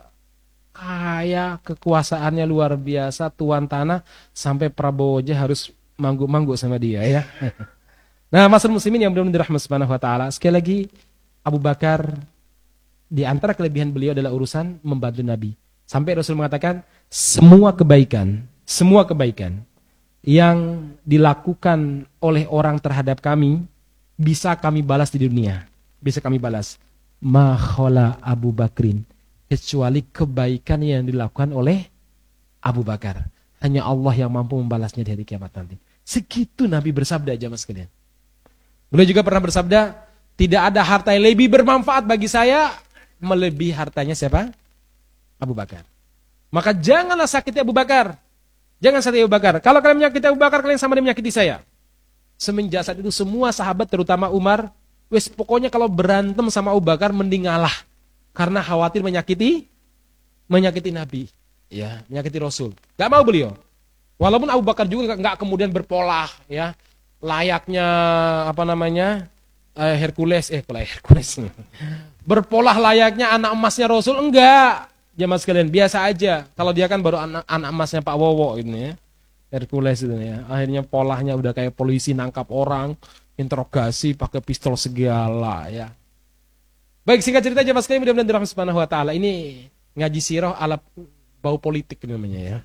kaya, kekuasaannya luar biasa, tuan tanah, sampai Prabowo aja harus manggu-manggu sama dia ya. Nah, masyarakat muslimin yang benar-benar dirahmati subhanahu wa ta'ala, sekali lagi Abu Bakar di antara kelebihan beliau adalah urusan membantu Nabi. Sampai Rasul mengatakan semua kebaikan, semua kebaikan yang dilakukan oleh orang terhadap kami bisa kami balas di dunia, bisa kami balas. Ma khala Abu Bakrin, kecuali kebaikan yang dilakukan oleh Abu Bakar. Hanya Allah yang mampu membalasnya di hari kiamat nanti. Segitu Nabi bersabda aja mas sekalian. Beliau juga pernah bersabda, tidak ada harta yang lebih bermanfaat bagi saya melebihi hartanya siapa? Abu Bakar. Maka janganlah sakiti Abu Bakar. Jangan sakiti Abu Bakar. Kalau kalian menyakiti Abu Bakar, kalian sama dia menyakiti saya. Semenjak saat itu semua sahabat terutama Umar, wes pokoknya kalau berantem sama Abu Bakar mending ngalah. Karena khawatir menyakiti menyakiti Nabi, ya, menyakiti Rasul. Gak mau beliau. Walaupun Abu Bakar juga gak kemudian berpolah, ya, layaknya apa namanya eh, Hercules, eh kalau Hercules, berpolah layaknya anak emasnya Rasul, enggak. Jamaah sekalian biasa aja. Kalau dia kan baru anak, anak emasnya Pak Wowo ini ya, Hercules itu ya. Akhirnya polahnya udah kayak polisi nangkap orang, interogasi pakai pistol segala ya. Baik, singkat cerita aja mas, mudah-mudahan dirahmati subhanahu wa ta'ala. Ini ngaji sirah ala bau politik namanya ya.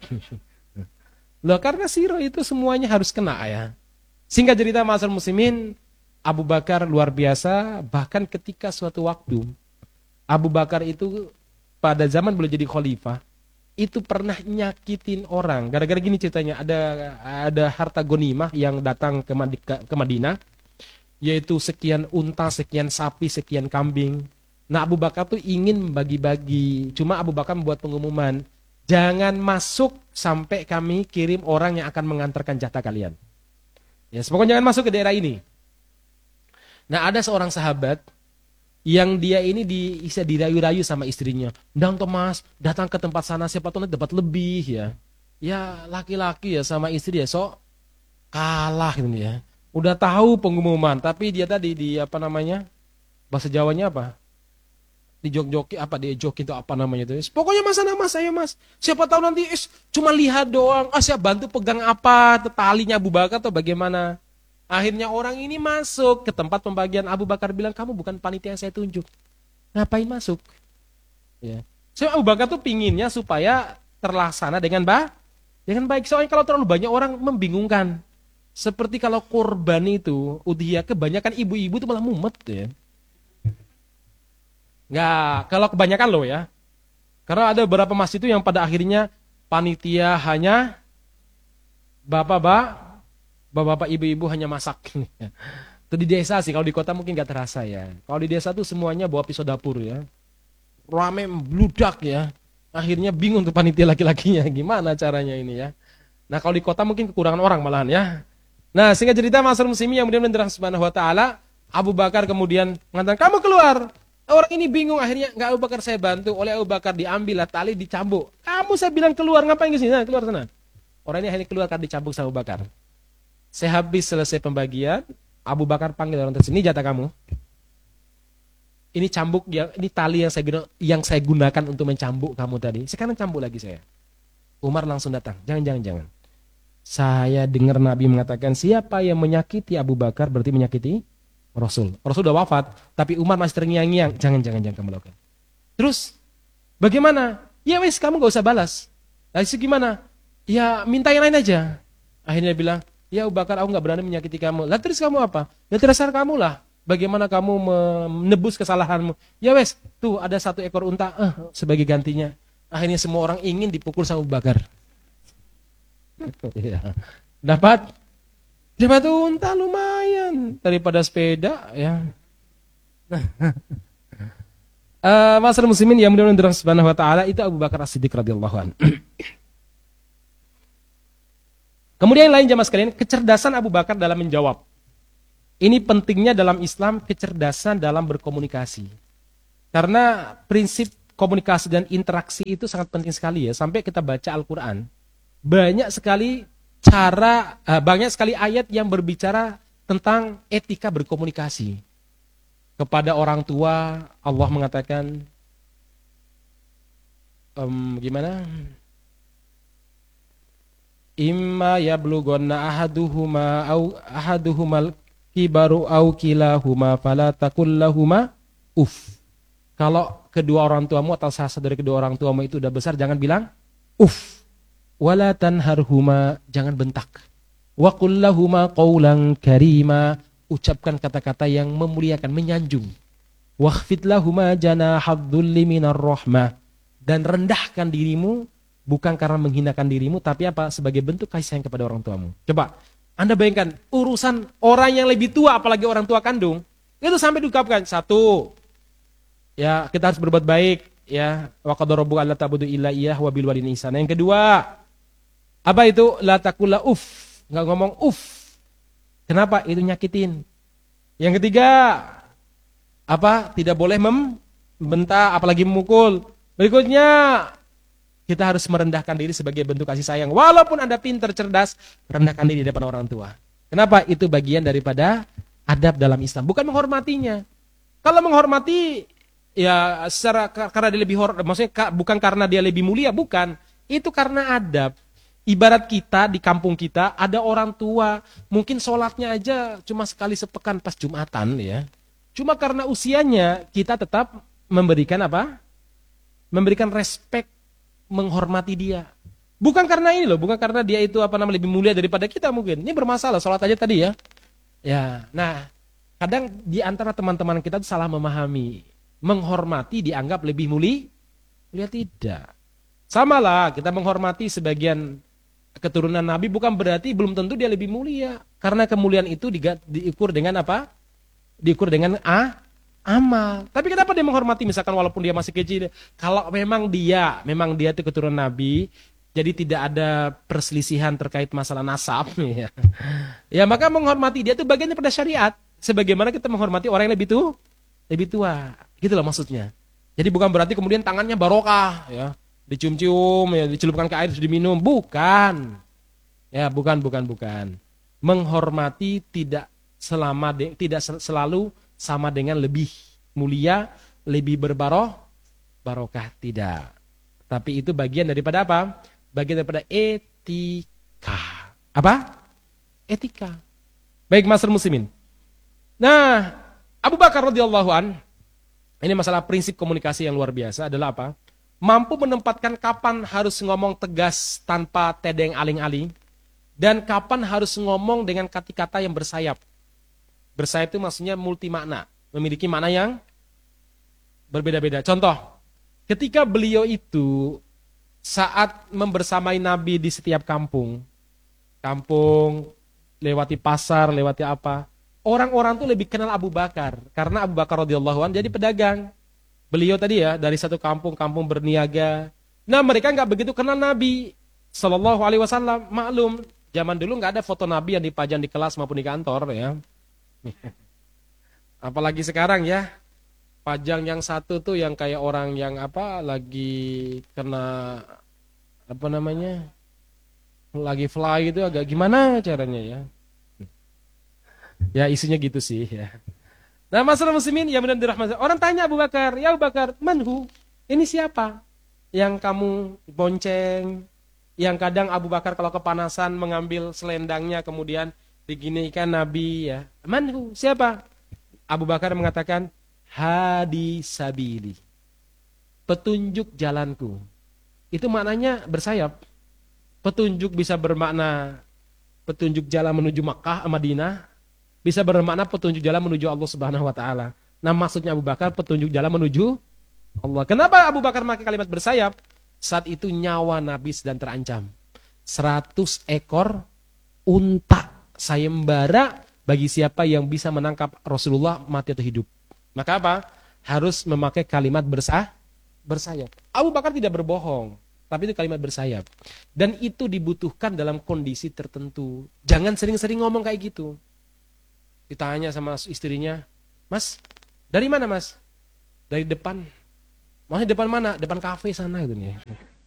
Loh, karena sirah itu semuanya harus kena ya. Singkat cerita ma'asyiral muslimin, Abu Bakar luar biasa. Bahkan ketika suatu waktu Abu Bakar itu pada zaman beliau jadi khalifah, itu pernah nyakitin orang. Gara-gara gini ceritanya, ada ada harta ghanimah yang datang ke, ke Madinah, yaitu sekian unta, sekian sapi, sekian kambing. Nah, Abu Bakar tuh ingin bagi-bagi. Cuma Abu Bakar membuat pengumuman, jangan masuk sampai kami kirim orang yang akan mengantarkan jatah kalian. Ya, pokoknya jangan masuk ke daerah ini. Nah, ada seorang sahabat yang dia ini di, bisa dirayu-rayu sama istrinya. Dan Thomas datang ke tempat sana, siapa tahu nanti dapat lebih ya. Ya, laki-laki ya sama istri ya, sok kalah gitu ya. Udah tahu pengumuman, tapi dia tadi di apa namanya, bahasa Jawanya apa? Dijok-joki apa, dia joki itu apa namanya itu. Pokoknya mas sana mas, saya mas. Siapa tahu nanti is, cuma lihat doang. Ah, saya bantu pegang apa, talinya Abu Bakar atau bagaimana. Akhirnya orang ini masuk ke tempat pembagian. Abu Bakar bilang, kamu bukan panitia yang saya tunjuk. Ngapain masuk? Ya. So, Abu Bakar tuh pinginnya supaya terlaksana dengan baik. Dengan baik. Soalnya kalau terlalu banyak orang membingungkan. Seperti kalau korban itu, udhiyah, kebanyakan ibu-ibu itu malah mumet ya. Nggak, kalau kebanyakan loh ya. Karena ada beberapa masjid itu yang pada akhirnya panitia hanya bapak-bapak, bapak-bapak ibu-ibu hanya masak. Itu di desa sih, kalau di kota mungkin nggak terasa ya. Kalau di desa tuh semuanya bawa pisau dapur ya. Rame bludak ya. Akhirnya bingung tuh panitia laki-lakinya, gimana caranya ini ya. Nah, kalau di kota mungkin kekurangan orang malahan ya. Nah, singkat cerita ma'asyiral muslimin yang mudah-mudahan dirahmati subhanahu wa ta'ala, Abu Bakar kemudian mengatakan, kamu keluar. Orang ini bingung, akhirnya enggak, Abu Bakar saya bantu. Oleh Abu Bakar diambil lah tali, dicambuk. Kamu saya bilang keluar, ngapain ke sini? Nah, keluar sana. Orang ini akhirnya keluar karena dicambuk sama Abu Bakar. Saya habis selesai pembagian, Abu Bakar panggil orang tersebut, ini jatah kamu. Ini cambuk yang ini tali yang saya guna, yang saya gunakan untuk mencambuk kamu tadi. Sekarang cambuk lagi saya. Umar langsung datang. Jangan jangan jangan. Saya dengar Nabi mengatakan siapa yang menyakiti Abu Bakar berarti menyakiti Rasul. Rasul sudah wafat, tapi Umar masih terngiang-ngiang. Jangan jangan jangan kamu lakukan. Terus bagaimana? Ya wes kamu gak usah balas. Lalu gimana? Ya minta yang lain aja. Akhirnya dia bilang, ya Abu Bakar aku gak berani menyakiti kamu. Lah terus kamu apa? Ya terserah kamu lah. Bagaimana kamu menebus kesalahanmu? Ya wes, tuh ada satu ekor unta eh, sebagai gantinya. Akhirnya semua orang ingin dipukul sama Abu Bakar. Dapat dapat unta lumayan daripada sepeda ya. uh, Masyarakat muslimin yang mudah-mudahan dirahmati subhanahu wa ta'ala, itu Abu Bakar As-Siddiq radhiyallahu anhu. Kemudian yang lain jamaah sekalian, kecerdasan Abu Bakar dalam menjawab. Ini pentingnya dalam Islam kecerdasan dalam berkomunikasi. Karena prinsip komunikasi dan interaksi itu sangat penting sekali ya. Sampai kita baca Al-Quran, banyak sekali cara, banyak sekali ayat yang berbicara tentang etika berkomunikasi. Kepada orang tua, Allah mengatakan, um, gimana? Imma yablughanna ahaduhuma au ahaduhumal kibaru au kilahuma fala taqul lahuma uff. Kalau kedua orang tuamu atau salah satu dari kedua orang tuamu itu udah besar, jangan bilang uff. Wala tanharhuma, jangan bentak. Wa qul lahuma qawlan karima, ucapkan kata-kata yang memuliakan, menyanjung. Wakhfid lahuma janahadzulli minar rahmah, dan rendahkan dirimu bukan karena menghinakan dirimu, tapi apa? Sebagai bentuk kasih sayang kepada orang tuamu. Coba Anda bayangkan urusan orang yang lebih tua, apalagi orang tua kandung, itu sampai diungkapkan. Satu, ya kita harus berbuat baik, ya. Wa qadara rabbuka alla ta'budu illa iyyah wa bil walidayni ihsana. Yang kedua, apa itu? La taqula uff, enggak ngomong uff. Kenapa? Itu nyakitin. Yang ketiga, apa? Tidak boleh membentak, apalagi memukul. Berikutnya, kita harus merendahkan diri sebagai bentuk kasih sayang. Walaupun Anda pintar, cerdas, rendahkan diri di depan orang tua. Kenapa? Itu bagian daripada adab dalam Islam. Bukan menghormatinya. Kalau menghormati, ya secara karena dia lebih hormat, maksudnya bukan karena dia lebih mulia, bukan. Itu karena adab. Ibarat kita di kampung kita ada orang tua, mungkin sholatnya aja cuma sekali sepekan pas Jumatan ya. Cuma karena usianya kita tetap memberikan apa? Memberikan respek, menghormati dia. Bukan karena ini loh, bukan karena dia itu apa namanya lebih mulia daripada kita mungkin. Ini bermasalah sholat aja tadi ya. Ya, nah kadang di antara teman-teman kita itu salah memahami. Menghormati dianggap lebih mulia, mulia tidak. Sama lah kita menghormati sebagian keturunan Nabi bukan berarti belum tentu dia lebih mulia. Karena kemuliaan itu di, diukur dengan apa? Diukur dengan a, amal. Tapi kenapa dia menghormati misalkan walaupun dia masih kecil? Kalau memang dia, memang dia itu keturunan Nabi, jadi tidak ada perselisihan terkait masalah nasab. Ya, ya maka menghormati dia itu bagiannya pada syariat. Sebagaimana kita menghormati orang yang lebih tua, lebih tua. Gitu loh maksudnya. Jadi bukan berarti kemudian tangannya barokah, ya. Dicium-cium, ya, dicelupkan ke air terus diminum, bukan. Ya, bukan, bukan, bukan. Menghormati tidak selama de, tidak selalu sama dengan lebih mulia, lebih berbaroh, barokah, tidak. Tapi itu bagian daripada apa? Bagian daripada etika. Apa? Etika. Baik, masyarakat muslimin. Nah, Abu Bakar radhiyallahu an, ini masalah prinsip komunikasi yang luar biasa adalah apa? Mampu menempatkan kapan harus ngomong tegas tanpa tedeng aling-aling, dan kapan harus ngomong dengan kata-kata yang bersayap. Bersayap itu maksudnya multi makna, memiliki makna yang berbeda-beda. Contoh, ketika beliau itu saat membersamai Nabi di setiap kampung, kampung, lewati pasar, lewati apa, orang-orang tuh lebih kenal Abu Bakar, karena Abu Bakar radhiyallahu anhu jadi pedagang. Beliau tadi ya dari satu kampung-kampung berniaga. Nah mereka nggak begitu kenal Nabi Shallallahu Alaihi Wasallam. Maklum zaman dulu nggak ada foto Nabi yang dipajang di kelas maupun di kantor ya. Apalagi sekarang ya, pajang yang satu tuh yang kayak orang yang apa lagi kena apa namanya, lagi fly itu agak gimana caranya ya. Ya isinya gitu sih ya. Nah masalah muslimin yang benar dirahmati. Orang tanya Abu Bakar, ya Abu Bakar, manhu? Ini siapa? Yang kamu bonceng, yang kadang Abu Bakar kalau kepanasan mengambil selendangnya kemudian diginikan Nabi ya. Manhu? Siapa? Abu Bakar mengatakan, hadi sabili. Petunjuk jalanku. Itu maknanya bersayap. Petunjuk bisa bermakna petunjuk jalan menuju Makkah, Madinah. Bisa bermakna petunjuk jalan menuju Allah Subhanahu wa taala. Nah, maksudnya Abu Bakar petunjuk jalan menuju Allah. Kenapa Abu Bakar memakai kalimat bersayap? Saat itu nyawa Nabi sedang terancam. Seratus ekor unta sayembara bagi siapa yang bisa menangkap Rasulullah mati atau hidup. Maka apa? Harus memakai kalimat bersah, bersayap. Abu Bakar tidak berbohong, tapi itu kalimat bersayap. Dan itu dibutuhkan dalam kondisi tertentu. Jangan sering-sering ngomong kayak gitu. Ditanya sama istrinya, "Mas, dari mana Mas?" "Dari depan." "Maksudnya depan mana?" "Depan kafe sana," gitu nih.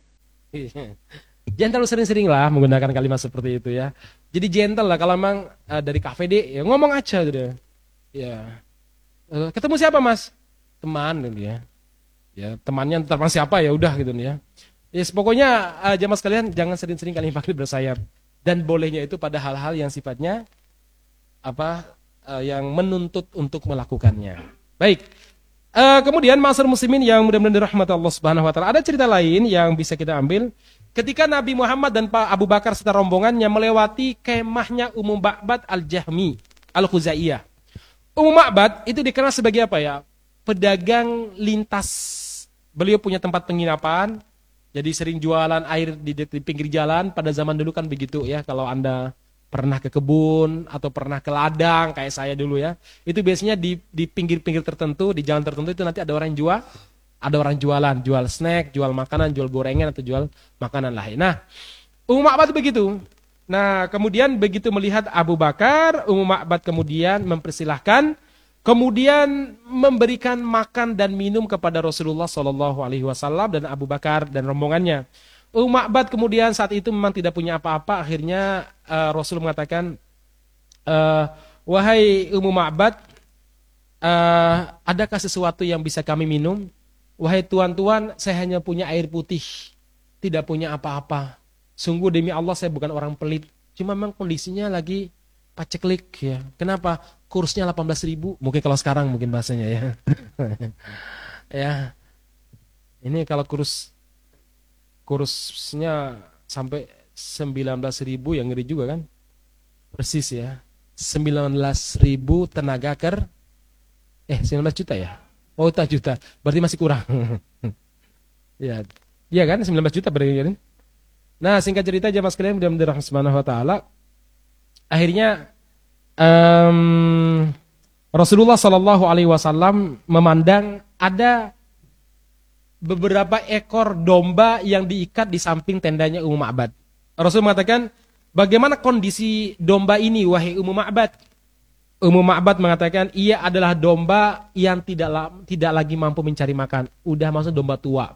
Jangan terlalu sering-sering lah menggunakan kalimat seperti itu ya. Jadi gentle lah, kalau memang uh, dari kafe deh, ya ngomong aja gitu ya. Uh, ketemu siapa Mas? Teman gitu ya. Ya temannya teman siapa ya udah gitu nih ya. Ya pokoknya uh, jamaah sekalian jangan sering-sering kalian pakai bersayap. Dan bolehnya itu pada hal-hal yang sifatnya apa uh, yang menuntut untuk melakukannya. Baik. Uh, kemudian ma'asyiral muslimin yang mudah-mudahan dirahmati Allah Subhanahu wa taala, ada cerita lain yang bisa kita ambil ketika Nabi Muhammad dan Pak Abu Bakar serta rombongannya melewati kemahnya Ummu Ma'bad Al-Jahmi Al-Khuzaiyah. Ummu Ma'bad itu dikenal sebagai apa ya? Pedagang lintas. Beliau punya tempat penginapan, jadi sering jualan air di, di pinggir jalan. Pada zaman dulu kan begitu ya, kalau Anda pernah ke kebun atau pernah ke ladang kayak saya dulu ya, itu biasanya di di pinggir-pinggir tertentu, di jalan tertentu itu nanti ada orang yang jual, ada orang jualan, jual snack, jual makanan, jual gorengan atau jual makanan lain. Nah, Ummu Ma'bad begitu. Nah, kemudian begitu melihat Abu Bakar, Ummu Ma'bad kemudian mempersilahkan, kemudian memberikan makan dan minum kepada Rasulullah Shallallahu Alaihi Wasallam dan Abu Bakar dan rombongannya. Ummu Ma'bad kemudian saat itu memang tidak punya apa-apa, akhirnya uh, Rasul mengatakan, uh, "Wahai Ummu Ma'bad, uh, adakah sesuatu yang bisa kami minum?" "Wahai tuan-tuan, saya hanya punya air putih, tidak punya apa-apa. Sungguh demi Allah saya bukan orang pelit, cuma memang kondisinya lagi paceklik ya." Kenapa? Kursnya delapan belas ribu, mungkin kalau sekarang mungkin bahasanya ya. Ya, ini kalau kurs kursnya sampai sembilan belas ribu yang ngeri juga kan. Persis ya. sembilan belas ribu tenaga ker. Eh sembilan belas juta ya. Oh tak juta. Berarti masih kurang. Ya. Iya kan sembilan belas juta berarti kan. Nah singkat cerita jamaah sekalian mudah-mudahan subhanahu wa ta'ala. Akhirnya um, Rasulullah Shallallahu Alaihi Wasallam memandang ada beberapa ekor domba yang diikat di samping tendanya Ummu Ma'bad. Rasul mengatakan, "Bagaimana kondisi domba ini wahai Ummu Ma'bad?" Ummu Ma'bad mengatakan, "Ia adalah domba yang tidak tidak lagi mampu mencari makan." Udah maksud domba tua.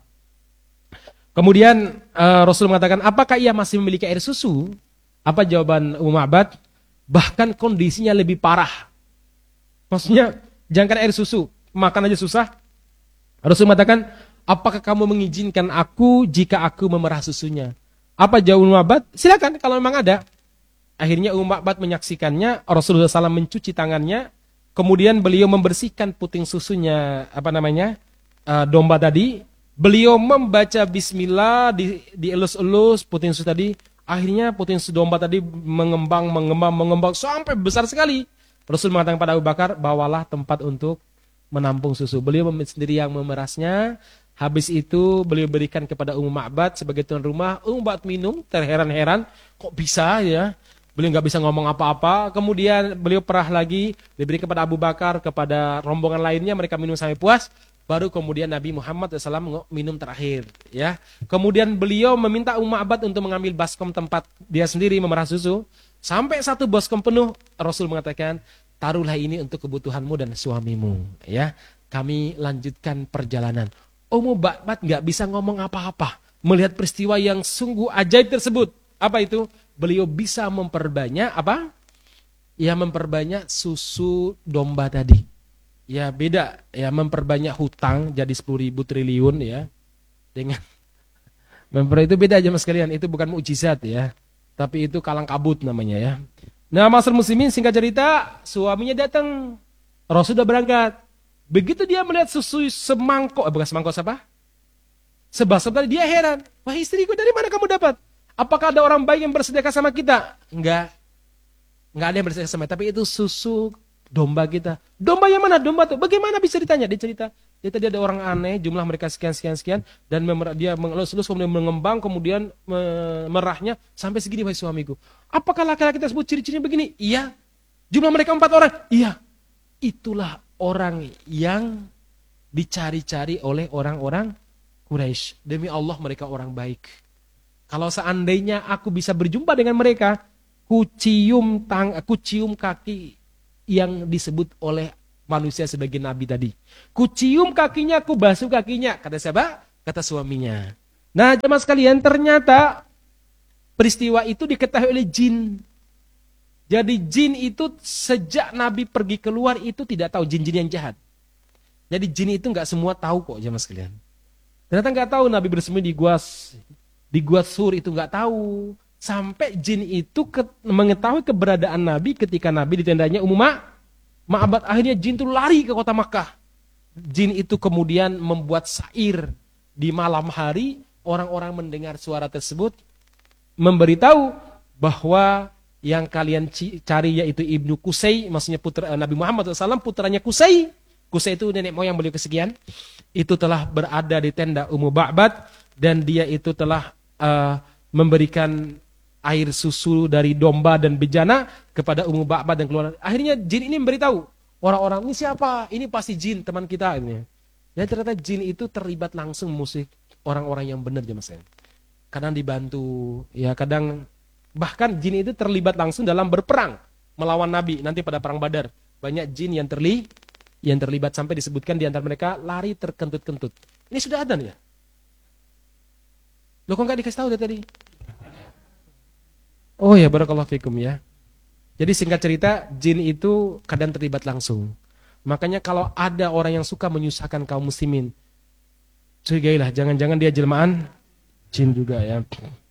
Kemudian uh, Rasul mengatakan, "Apakah ia masih memiliki air susu?" Apa jawaban Ummu Ma'bad? "Bahkan kondisinya lebih parah." Maksudnya jangan air susu, makan aja susah. Rasul mengatakan, "Apakah kamu mengizinkan aku jika aku memerah susunya?" Apa jawab Ummu Ma'bad? "Silakan kalau memang ada." Akhirnya Ummu Ma'bad menyaksikannya, Rasulullah shallallahu alaihi wasallam mencuci tangannya, kemudian beliau membersihkan puting susunya, apa namanya, uh, domba tadi. Beliau membaca Bismillah, di, dielus-elus puting susu tadi. Akhirnya puting susu domba tadi mengembang, mengembang, mengembang sampai besar sekali. Rasul mengatakan pada Abu Bakar, "Bawalah tempat untuk menampung susu." Beliau sendiri yang memerasnya. Habis itu beliau berikan kepada Ummu Ma'bad sebagai tuan rumah. Ummu Ma'bad minum, terheran-heran, kok bisa ya? Beliau nggak bisa ngomong apa-apa. Kemudian beliau perah lagi, diberi kepada Abu Bakar, kepada rombongan lainnya, mereka minum sampai puas. Baru kemudian Nabi Muhammad shallallahu alaihi wasallam minum terakhir. Ya. Kemudian beliau meminta Ummu Ma'bad untuk mengambil baskom tempat dia sendiri memerah susu. Sampai satu baskom penuh, Rasul mengatakan, "Taruhlah ini untuk kebutuhanmu dan suamimu." Ya, kami lanjutkan perjalanan. Ummu Ma'bad nggak bisa ngomong apa-apa melihat peristiwa yang sungguh ajaib tersebut. Apa itu? Beliau bisa memperbanyak apa? Ya memperbanyak susu domba tadi. Ya beda, ya memperbanyak hutang jadi sepuluh ribu triliun ya. Dengan memper itu beda aja mas kalian, itu bukan mukjizat ya. Tapi itu kalang kabut namanya ya. Nah, ma'asyiral muslimin, singkat cerita, suaminya datang. Rasul sudah berangkat. Begitu dia melihat susu semangkok, eh, bukan semangkok apa? Sebaskom tadi, dia heran. "Wah istriku, dari mana kamu dapat? Apakah ada orang baik yang bersedekah sama kita?" Enggak. Enggak ada yang bersedekah sama kita, tapi itu susu domba kita. "Domba yang mana? Domba tuh. Bagaimana bisa ditanya?" Dia cerita. Dia tadi ada orang aneh, jumlah mereka sekian-sekian-sekian, dan dia mengelus-elus, kemudian mengembang, kemudian merahnya sampai segini, wahai suamiku. "Apakah laki-laki tersebut ciri-cirinya begini?" "Iya." "Jumlah mereka empat orang?" "Iya." Itulah orang yang dicari-cari oleh orang-orang Quraisy. Demi Allah mereka orang baik. Kalau seandainya aku bisa berjumpa dengan mereka, ku cium tang, aku cium kaki yang disebut oleh manusia sebagai nabi tadi. Ku cium kakinya, ku basuh kakinya. Kata siapa? Kata suaminya. Nah, jemaah sekalian, ternyata peristiwa itu diketahui oleh jin. Jadi jin itu sejak Nabi pergi keluar itu tidak tahu, jin-jin yang jahat. Jadi jin itu nggak semua tahu kok jemaah sekalian. Ternyata nggak tahu Nabi bersembunyi di gua di gua Sur itu nggak tahu. Sampai jin itu ke, mengetahui keberadaan Nabi ketika Nabi di tendanya Ummu Ma'bad. Akhirnya jin itu lari ke kota Makkah. Jin itu kemudian membuat syair di malam hari. Orang-orang mendengar suara tersebut memberitahu bahwa yang kalian cari yaitu Ibnu Qusay, maksudnya putra Nabi Muhammad shallallahu alaihi wasallam, putranya Qusay. Qusay itu nenek moyang beliau kesekian. Itu telah berada di tenda Ummu Ma'bad dan dia itu telah uh, memberikan air susu dari domba dan bejana kepada Ummu Ma'bad dan keluarga. Akhirnya jin ini memberitahu orang-orang, ini siapa? Ini pasti jin teman kita ini. Ya ternyata jin itu terlibat langsung musik orang-orang yang benar jemaah. Kadang dibantu, ya kadang bahkan jin itu terlibat langsung dalam berperang melawan Nabi nanti pada perang Badar. Banyak jin yang terli yang terlibat sampai disebutkan di antara mereka lari terkentut-kentut. Ini sudah ada nih ya? Loh kok nggak dikasih tahu dari tadi? Oh ya, barakallahu fikum ya. Jadi singkat cerita, jin itu kadang terlibat langsung. Makanya kalau ada orang yang suka menyusahkan kaum muslimin, curigailah, jangan-jangan dia jelmaan jin juga ya.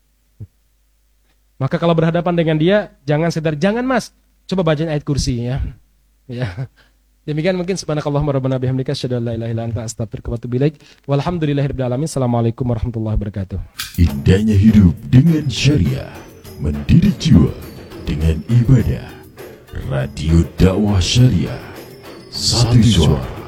Maka kalau berhadapan dengan dia, jangan sekedar, jangan mas, coba bacain ayat kursi ya. Ya. Demikian mungkin subhanakallahumma rabbana bihamdika asyhadu an la ilaha illa anta astaghfiruka wa atubu ilaik. Walhamdulillahirabbil alamin. Assalamualaikum warahmatullahi wabarakatuh. Indahnya hidup dengan syariah, mendidik jiwa dengan ibadah. Radio Dakwah Syariah, satu suara